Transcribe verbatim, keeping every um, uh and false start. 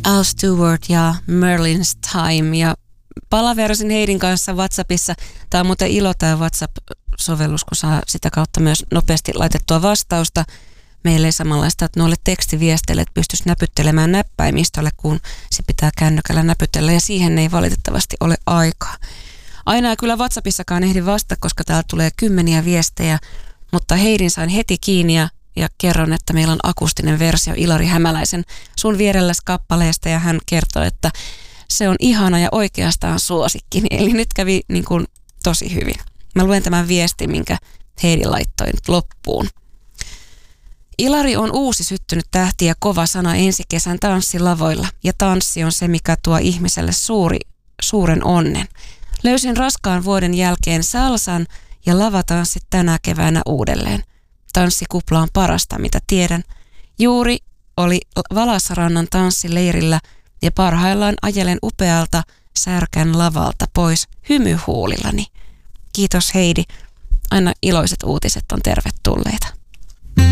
Al Stewart ja Merlin's Time. Ja palaveerasin Heidin kanssa WhatsAppissa. Tämä on muuten ilo tämä WhatsApp-sovellus, kun saa sitä kautta myös nopeasti laitettua vastausta. Meillä ei samanlaista, että noille tekstiviesteille pystyisi näpyttelemään näppäimistölle, kun se pitää kännykällä näpytellä, ja siihen ei valitettavasti ole aikaa. Aina ei kyllä WhatsAppissakaan ehdi vastata, koska täällä tulee kymmeniä viestejä, mutta Heidin sain heti kiinni ja, ja kerron, että meillä on akustinen versio Ilari Hämäläisen Sun vierelläs kappaleesta, ja hän kertoo, että se on ihana ja oikeastaan suosikkini, eli nyt kävi niin kuin tosi hyvin. Mä luen tämän viestin, minkä Heidi laittoi nyt loppuun. Ilari on uusi syttynyt tähti ja kova sana ensi kesän tanssilavoilla, ja tanssi on se, mikä tuo ihmiselle suuri, suuren onnen. Löysin raskaan vuoden jälkeen salsan ja lavatanssit tänä keväänä uudelleen. Tanssikupla on parasta, mitä tiedän. Juuri oli Valasarannan tanssileirillä ja parhaillaan ajelen upealta Särkän lavalta pois hymyhuulillani. Kiitos Heidi. Aina iloiset uutiset on tervetulleita.